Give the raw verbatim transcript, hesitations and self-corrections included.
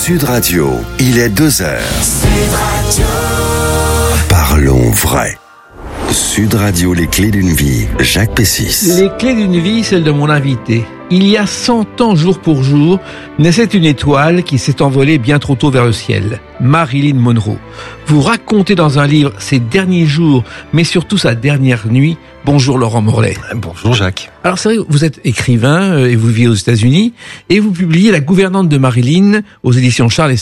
Sud Radio, il est deux heures. Sud Radio. Parlons vrai. Sud Radio, les clés d'une vie, Jacques Pessis. Les clés d'une vie, celle de mon invité. Il y a cent ans, jour pour jour, naissait une étoile qui s'est envolée bien trop tôt vers le ciel. Marilyn Monroe. Vous racontez dans un livre ses derniers jours, mais surtout sa dernière nuit. Bonjour Laurent Morlet. Bonjour Jacques. Alors c'est vrai, vous êtes écrivain et vous vivez aux États-Unis et vous publiez La gouvernante de Marilyn aux éditions Charles et